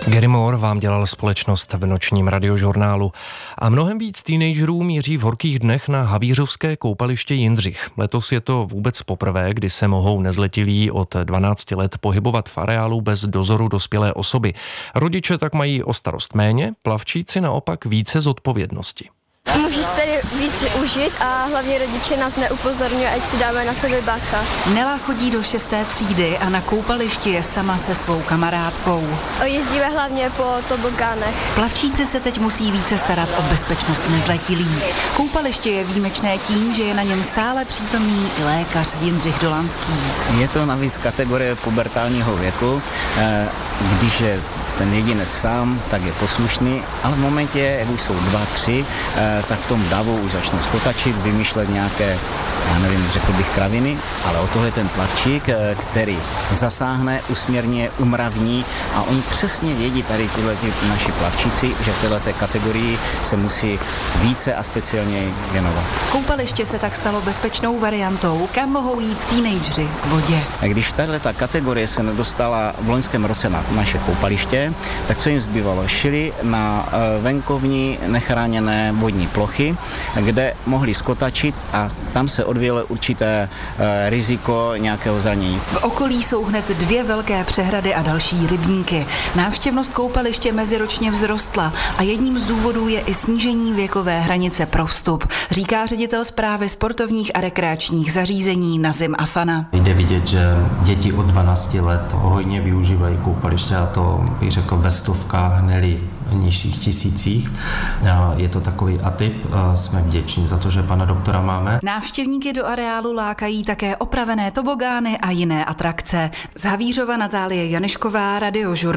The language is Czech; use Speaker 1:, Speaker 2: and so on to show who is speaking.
Speaker 1: Gary Moore vám dělal společnost v nočním radiožurnálu. A mnohem víc teenagerů míří v horkých dnech na havířovské koupaliště Jindřich. Letos je to vůbec poprvé, kdy se mohou nezletilí od 12 let pohybovat v areálu bez dozoru dospělé osoby. Rodiče tak mají o starost méně, plavčíci naopak více zodpovědnosti.
Speaker 2: Můžu si tady víc užít a hlavně rodiče nás neupozorňují, ať si dáme na sebe bacha.
Speaker 3: Nela chodí do 6. třídy a na koupališti je sama se svou kamarádkou.
Speaker 2: Jezdíme hlavně po tobogánech.
Speaker 3: Plavčíci se teď musí více starat o bezpečnost nezletilých. Koupaliště je výjimečné tím, že je na něm stále přítomný i lékař Jindřich Dolanský.
Speaker 4: Je to navíc kategorie pubertálního věku, když je ten jedinec sám, tak je poslušný, ale v momentě, jak už jsou 2, 3, tak v tom davu už začnou skotačit, vymýšlet nějaké, já nevím, řekl bych kraviny, ale o toho je ten plavčík, který zasáhne, usměrně, umravní a oni přesně vědí tady tyhle naši plavčíci, že v této kategorii se musí více a speciálně věnovat.
Speaker 3: Koupaliště se tak stalo bezpečnou variantou, kam mohou jít teenageři k vodě.
Speaker 4: A když tato kategorie se nedostala v loňském roce na naše koupaliště, tak co jim zbývalo? Šli na venkovní nechráněné vodní plochy, kde mohli skotačit a tam se odvíjelo určité riziko nějakého zranění.
Speaker 3: V okolí jsou hned 2 velké přehrady a další rybníky. Návštěvnost koupaliště meziročně vzrostla a jedním z důvodů je i snížení věkové hranice pro vstup, říká ředitel správy sportovních a rekreačních zařízení Nazim Afana.
Speaker 5: Jde vidět, že děti od 12 let hojně využívají koupaliště a to bych řekl ve stovkách, ne-li nižších tisících. Je to takový atyp. Jsme vděční za to, že pana doktora máme.
Speaker 3: Návštěvníky do areálu lákají také opravené tobogány a jiné atrakce. Z Havířova Natálie Janišková, Radiožurnál.